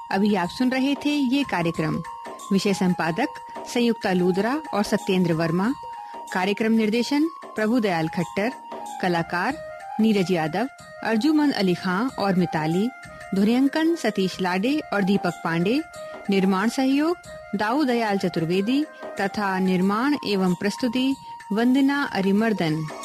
अभी आप सुन रहे थे ये कार्यक्रम। विषय संपादक संयुक्ता लूदरा और सत्येंद्र वर्मा। कार्यक्रम निर्देशन प्रभुदयाल खट्टर। कलाकार नीरज यादव, अर्जुमंद अली खां और मिताली। ध्वनियांकन सतीश लाडे और दीपक पांडे। निर्माण सहयोग दाऊ दयाल चतुर्वेदी तथा निर्माण एवं प्रस्तुति वंदना अरिमर्दन।